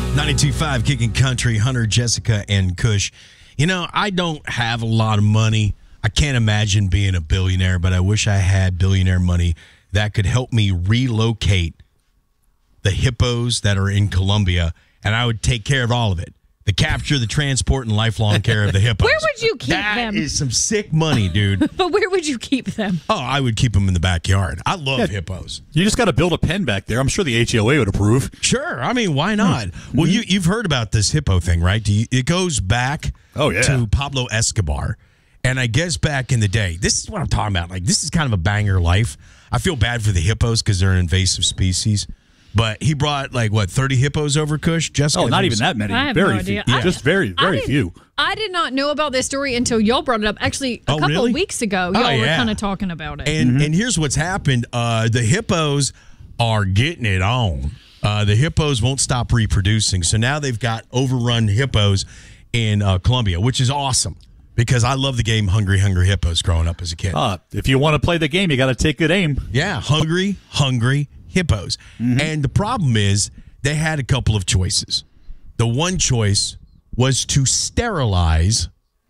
92.5 Kicking Country, Hunter, Jessica, and Kush. You know, I don't have a lot of money. I can't imagine being a billionaire, but I wish I had billionaire money that could help me relocate the hippos that are in Colombia, and I would take care of all of it. The capture, the transport, and lifelong care of the hippos. Where would you keep them? That is some sick money, dude. But where would you keep them? Oh, I would keep them in the backyard. I love hippos. You just got to build a pen back there. I'm sure the HOA would approve. Sure. I mean, why not? Well, you've heard about this hippo thing, right? It goes back to Pablo Escobar. And I guess back in the day, this is what I'm talking about. Like, this is kind of a banger life. I feel bad for the hippos because they're an invasive species. But he brought, 30 hippos over, Kush? Jessica? Oh, not even that many. I have very no idea. few. Just very few. I did not know about this story until y'all brought it up. Actually, a couple of weeks ago, y'all were kind of talking about it. And here's what's happened. The hippos are getting it on. The hippos won't stop reproducing. So now they've got overrun hippos in Colombia, which is awesome. Because I love the game Hungry Hippos growing up as a kid. If you want to play the game, you got to take good aim. Yeah, Hungry Hippos. And the problem is they had a couple of choices. The one choice was to sterilize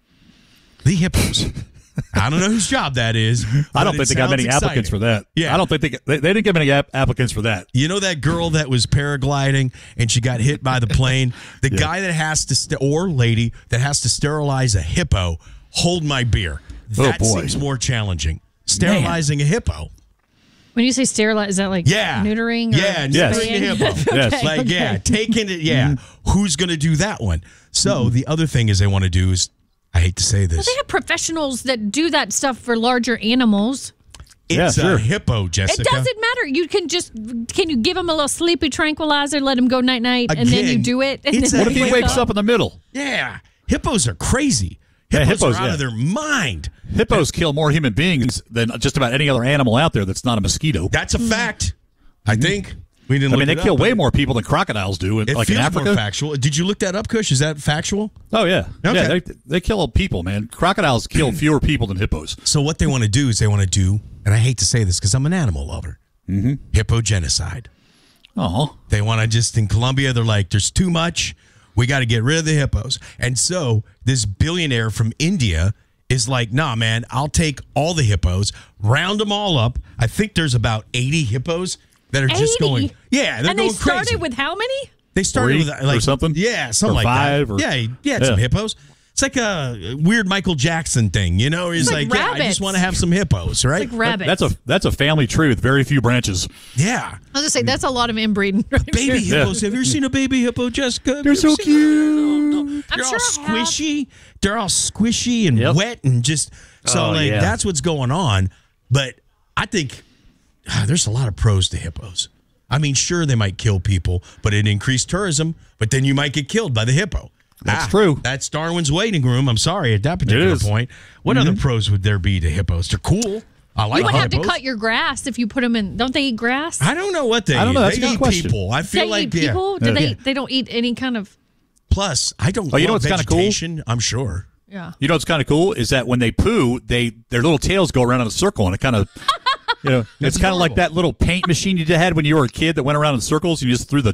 the hippos. I don't know whose job that is. I don't think they got many applicants for that. Yeah. I don't think they didn't get many applicants for that. You know that girl that was paragliding and she got hit by the plane? The guy that has to, or lady that has to sterilize a hippo, hold my beer. That seems more challenging. Sterilizing a hippo. When you say sterilize, is that neutering? Neutering a hippo. Yes. Taking it, Who's going to do that one? So the other thing is they want to do is, I hate to say this. Well, they have professionals that do that stuff for larger animals. It's a hippo, Jessica. It doesn't matter. You can you give him a little sleepy tranquilizer, let him go night-night, and then you do it? And what if he wakes up in the middle? Yeah. Hippos are crazy. Hippos are out of their mind. Hippos kill more human beings than just about any other animal out there that's not a mosquito. That's a fact. I think. We didn't they kill way more people than crocodiles do, in Africa. More factual. Did you look that up, Kush? Is that factual? Oh, yeah. Okay. Yeah, they kill people, man. Crocodiles kill fewer people than hippos. So what they want to do is and I hate to say this because I'm an animal lover, hippo genocide. Oh. They want to just, in Colombia, they're like, there's too much. We got to get rid of the hippos. And so this billionaire from India is like, nah, man, I'll take all the hippos, round them all up. I think there's about 80 hippos that are 80? Just going. Yeah, they're going crazy. And they started with how many? They started 3 with or something? Yeah, something or like 5 that. Or, he had some hippos. It's like a weird Michael Jackson thing, you know? He's like I just want to have some hippos, right? It's like rabbits. That's a family tree with very few branches. Yeah. I was going to say, that's a lot of inbreeding. Baby hippos. Have you ever seen a baby hippo, Jessica? They're so cute. They're all squishy. They're all squishy and wet and just... So, that's what's going on. But I think there's a lot of pros to hippos. I mean, sure, they might kill people, but it increased tourism, but then you might get killed by the hippo. That's true. That's Darwin's waiting room. I'm sorry, at that particular point. What other pros would there be to hippos? They're cool. I like hippos. You would have to cut your grass if you put them in. Don't they eat grass? I don't know what they eat. I don't know. That's they a good eat question. people. I feel like eat people? Do they don't eat any kind of... Plus, I don't you know what's kind of cool? I'm sure. Yeah. You know what's kind of cool is that when they poo, their little tails go around in a circle, and it kind of... it's kind of like that little paint machine you had when you were a kid that went around in circles. You just threw the